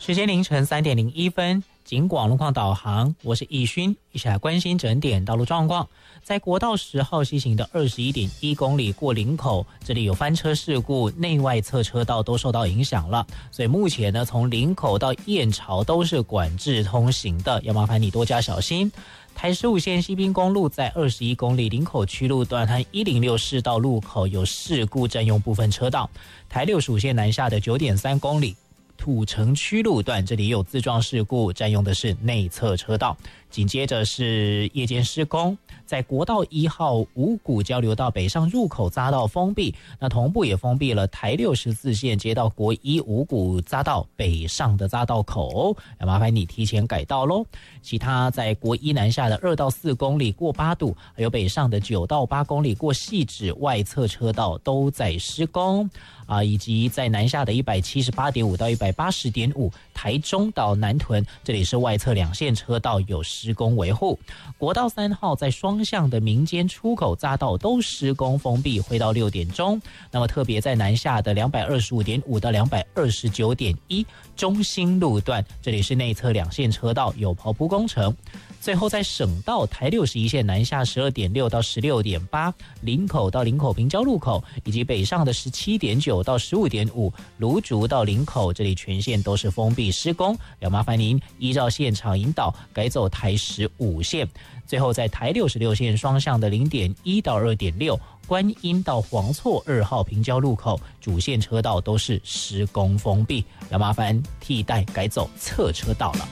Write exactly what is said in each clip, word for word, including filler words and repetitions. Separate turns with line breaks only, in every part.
时间凌晨三点零一分，警广路况导航，我是易勋，一起来关心整点道路状况。在国道十号西行的二十一点一公里过林口，这里有翻车事故，内外侧车道都受到影响了，所以目前呢，从林口到燕巢都是管制通行的，要麻烦你多加小心。台十五线西滨公路在二十一公里林口区路段和一零六市道路口有事故，占用部分车道。台六十五线南下的九点三公里土城区路段，这里有自撞事故，占用的是内侧车道。紧接着是夜间施工，在国道一号五股交流道北上入口匝道封闭，那同步也封闭了台六十四线接到国一五股匝道北上的匝道口，要麻烦你提前改道咯。其他在国一南下的二到四公里过八堵，还有北上的九到八公里过汐止外侧车道都在施工啊，以及在南下的一百七十八点五到一百八十点五台中到南屯，这里是外侧两线车道有施工维护。国道三号在双向的民间出口匝道都施工封闭，会到六点钟。那么特别在南下的两百二十五点五到两百二十九点一中兴路段，这里是内侧两线车道有刨铺工程。最后在省道台六十一线南下十二点六到十六点八林口到林口平交路口，以及北上的十七点九到十五点五芦竹到林口，这里全线都是封闭施工，要麻烦您依照现场引导改走台十五线。最后在台六十六线双向的零点一到二点六观音到黄厝二号平交路口，主线车道都是施工封闭，要麻烦替代改走侧车道了。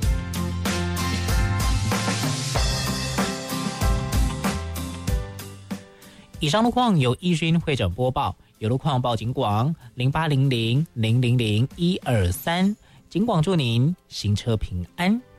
以上路况由易勋会诊播报，有路况报警广零八零零零零零一二三，警广祝您行车平安。